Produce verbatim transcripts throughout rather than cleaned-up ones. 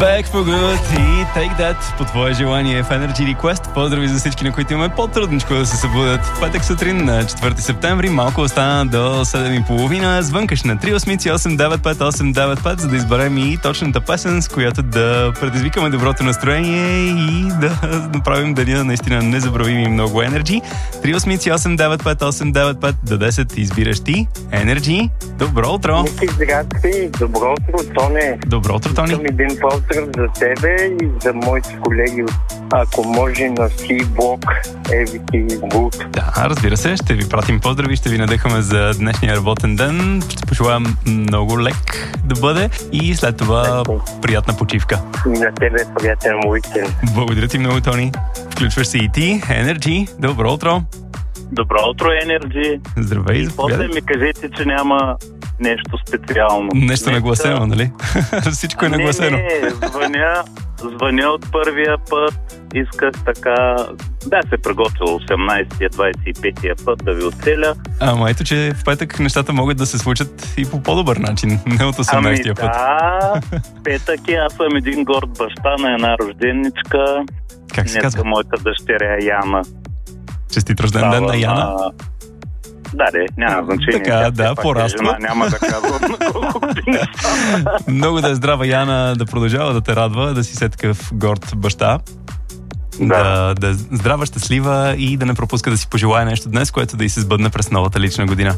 Back for Good и Take That по твое желание в Energy Request. Поздрави за всички, на които имаме по-трудничко да се събудят в петък сутрин на четвърти септември. Малко остана до седем и половина. Звънкаш на три осем осем девет пет осем девет пет, за да изберем и точната песен, с която да предизвикаме доброто настроение и да направим деня наистина незабравим и много Energy. три осем осем девет пет осем девет пет до десет избираш ти Energy. Добро утро! Ники, здрасти! Добро утро, Тоне! Добро утро, Тони! Искам един поздрав за тебе и за моите колеги, ако може, на C-Block, Евики Гуд. Да, разбира се, ще ви пратим поздрави, ще ви надъхаме за днешния работен ден. Ще пожелаем много лек да бъде и след това приятна почивка. И на тебе приятен уикенд. Благодаря ти много, Тони. Включваш се и ти. Energy, добро утро! Добро утро, Energy. Здравей, после заповядай. ми кажете, че няма нещо специално. Нещо нагласено, нали? Всичко е нагласено. Не, не, звъня, звъня от първия път. Исках така... Да, се приготвил осемнайсетия, двайсет и петия път да ви оцеля. Ама ето, че в петък нещата могат да се случат и по по-добър начин, не от осемнайсетия ами, път. да, петък е, аз съм един горд баща на една рожденничка. Как се Днеска казва? моята дъщеря Яна. Честит рожден ден на Яна. А, да, де, няма значение. Така, Тя да, все пак е пораства. жена, няма да казвам на колко години. Много да е здрава Яна, да продължава да те радва, да си се такъв горд баща. Да. Да, да е здрава, щастлива и да не пропуска да си пожелая нещо днес, което да й се сбъдне през новата лична година.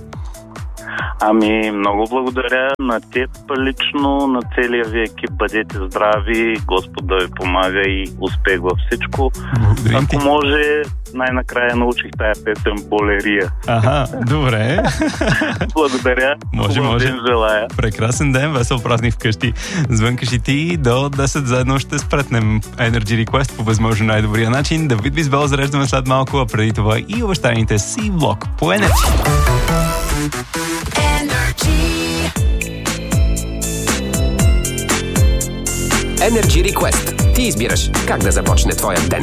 Ами, много благодаря на теб лично, на целия ви екип. Бъдете здрави, Господ да ви помага и успех във всичко. Благодарим ти. Ако може, най-накрая научих тая песен Болерия. Аха, добре. Благодаря. Може, Хубав може. ден желая. Прекрасен ден, весел празник вкъщи. Звънкаш и ти, до десет заедно ще спретнем Energy Request по възможно най-добрия начин. Давид Бизбел зареждаме след малко, а преди това и обещаните C-Block по Energy. Energy Request. Ти избираш как да започне твоя ден.